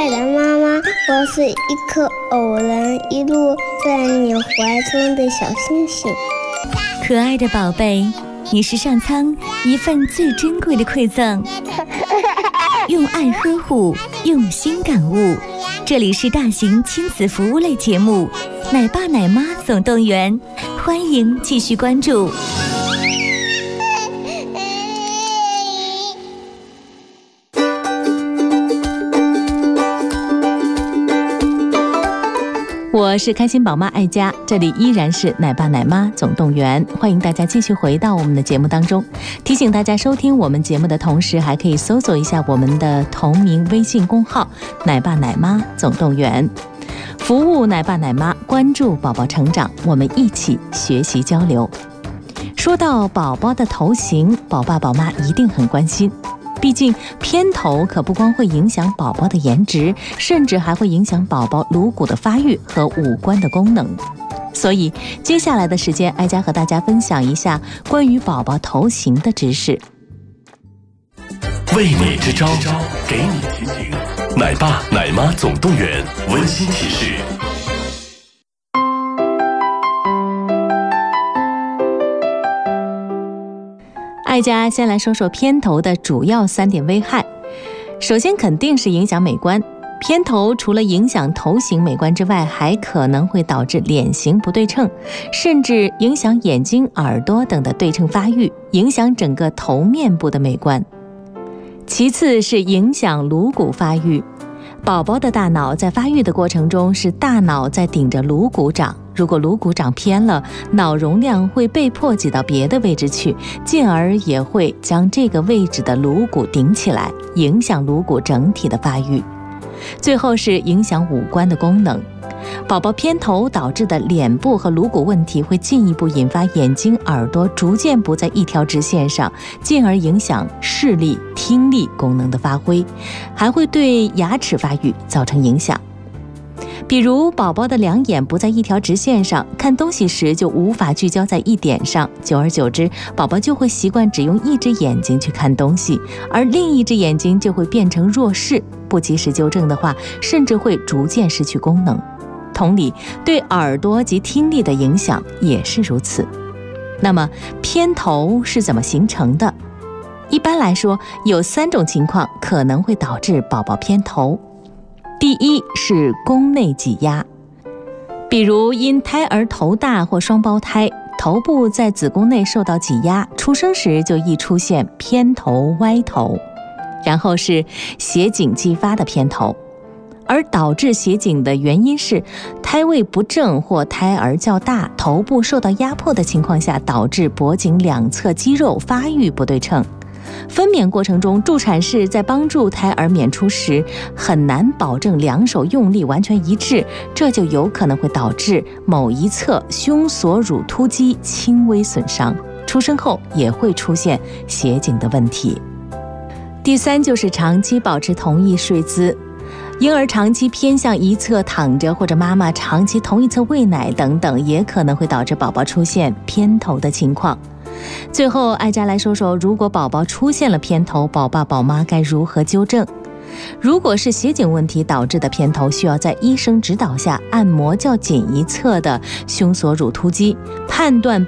爱的妈妈，我是一颗偶然一路在你怀中的小星星。 可爱的宝贝，你是上苍一份最珍贵的馈赠，用爱呵护，用心感悟。这里是大型亲子服务类节目《奶爸奶妈总动员》，欢迎继续关注。我是开心宝妈爱家，这里依然是奶爸奶妈总动员，欢迎大家继续回到我们的节目当中。提醒大家收听我们节目的同时，还可以搜索一下我们的同名微信公号奶爸奶妈总动员，服务奶爸奶妈，关注宝宝成长，我们一起学习交流。说到宝宝的头型，宝爸宝妈一定很关心，毕竟偏头可不光会影响宝宝的颜值，甚至还会影响宝宝颅骨的发育和五官的功能。所以接下来的时间，爱家和大家分享一下关于宝宝头型的知识。 为你支招，给你提醒，奶爸奶妈总动员温馨提示。 爱家先来说说偏头的主要3点危害。首先肯定是影响美观，偏头除了影响头型美观之外，还可能会导致脸型不对称，甚至影响眼睛、耳朵等的对称发育，影响整个头面部的美观。其次是影响颅骨发育，宝宝的大脑在发育的过程中，是大脑在顶着颅骨长，如果颅骨长偏了，脑容量会被迫挤到别的位置去，进而也会将这个位置的颅骨顶起来，影响颅骨整体的发育。最后是影响五官的功能，宝宝偏头导致的脸部和颅骨问题会进一步引发眼睛、耳朵逐渐不在一条直线上，进而影响视力、听力功能的发挥，还会对牙齿发育造成影响。比如宝宝的两眼不在一条直线上，看东西时就无法聚焦在一点上，久而久之，宝宝就会习惯只用一只眼睛去看东西，而另一只眼睛就会变成弱视，不及时纠正的话，甚至会逐渐失去功能。同理，对耳朵及听力的影响也是如此。那么偏头是怎么形成的？一般来说，有3种情况可能会导致宝宝偏头。第一是宫内挤压，比如因胎儿头大或双胞胎，头部在子宫内受到挤压，出生时就易出现偏头、歪头。然后是斜颈继发的偏头，而导致斜颈的原因是胎位不正或胎儿较大，头部受到压迫的情况下，导致脖颈两侧肌肉发育不对称。分娩过程中，助产士在帮助胎儿娩出时，很难保证两手用力完全一致，这就有可能会导致某一侧胸锁乳突肌轻微损伤，出生后也会出现斜颈的问题。第3就是长期保持同一睡姿，婴儿长期偏向一侧躺着，或者妈妈长期同一侧喂奶等等，也可能会导致宝宝出现偏头的情况。最后，爱家来说说，如果宝宝出现了偏头，宝爸宝妈该如何纠正？如果是斜颈问题导致的偏头，需要在医生指导下按摩较紧一侧的胸锁乳突肌，判断